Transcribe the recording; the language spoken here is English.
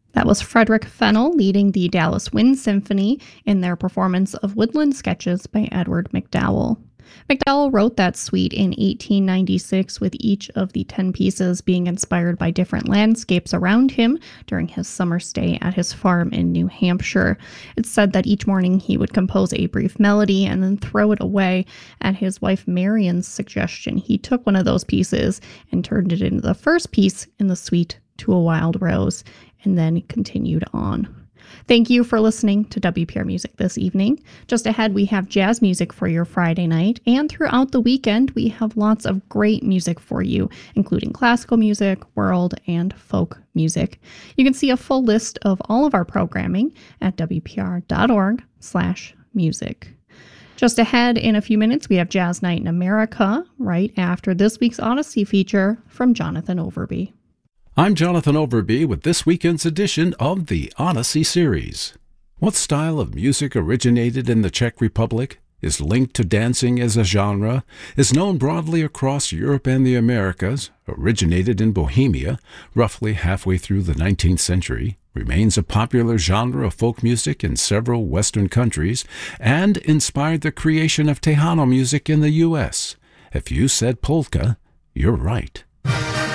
That was Frederick Fennell leading the Dallas Wind Symphony in their performance of Woodland Sketches by Edward MacDowell. MacDowell wrote that suite in 1896, with each of the 10 pieces being inspired by different landscapes around him during his summer stay at his farm in New Hampshire. It's said that each morning he would compose a brief melody and then throw it away. At his wife Marion's suggestion, he took one of those pieces and turned it into the first piece in the suite, To a Wild Rose, and then continued on. Thank you for listening to WPR Music this evening. Just ahead, we have jazz music for your Friday night, and throughout the weekend, we have lots of great music for you, including classical music, world, and folk music. You can see a full list of all of our programming at wpr.org/music. Just ahead, in a few minutes, we have Jazz Night in America, right after this week's Odyssey feature from Jonathan Overby. I'm Jonathan Overby with this weekend's edition of the Odyssey series. What style of music originated in the Czech Republic, is linked to dancing as a genre, is known broadly across Europe and the Americas, originated in Bohemia roughly halfway through the 19th century, remains a popular genre of folk music in several Western countries, and inspired the creation of Tejano music in the U.S. If you said polka, you're right.